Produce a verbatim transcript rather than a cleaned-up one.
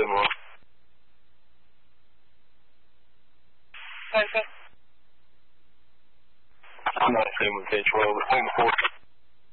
more. Okay. I'm not saying with H twelve, but same four.